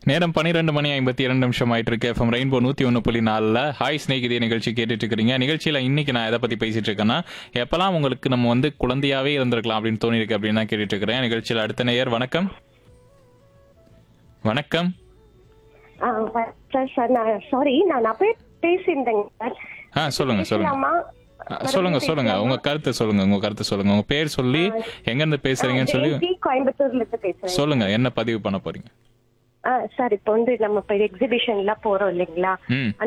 நேரம் 12:52 ஆயிட்டு இருக்கு. எஃப்எம் ரெயின்போ 101.4 ஹாய் ஸ்நேகிதிய நிகழ்ச்சி கேட்டுட்டு இருக்கிறீங்க. நிகழ்ச்சியில இன்னைக்கு நான் எதை பத்தி பேசிட்டு இருக்கேன்னா, எப்பெல்லாம் உங்களுக்கு நம்ம வந்து குழந்தையாவே இருந்திருக்கலாம் அப்படின்னு தோணி இருக்கு அப்படின்னு தான் கேட்டுட்டு இருக்கிறேன். நிகழ்ச்சியில அடுத்த நேயர் வணக்கம். வணக்கம். சார் நான் சாரி, நான் அப்படியே பேசியிருந்தேங்க சார். சொல்லுங்க சொல்லுங்க உங்க கருத்து சொல்லுங்க. உங்க பேர் சொல்லி எங்க இருந்து பேசுறீங்கன்னு சொல்லி கோயம்புத்தூர்ல இருந்து பேசுறேன். சொல்லுங்க, என்ன பதிவு பண்ண போறீங்க? சார் இப்போ வந்து நம்ம எக்ஸிபிஷன்லாம் போறோம் இல்லைங்களா,